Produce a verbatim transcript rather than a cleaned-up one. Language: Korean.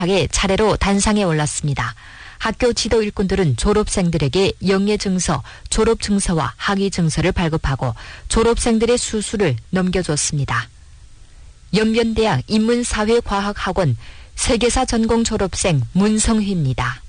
하게 차례로 단상에 올랐습니다. 학교 지도 일꾼들은 졸업생들에게 영예증서, 졸업증서와 학위증서를 발급하고 졸업생들의 수수를 넘겨줬습니다. 연변대학 인문사회과학학원 세계사 전공 졸업생 문성휘입니다.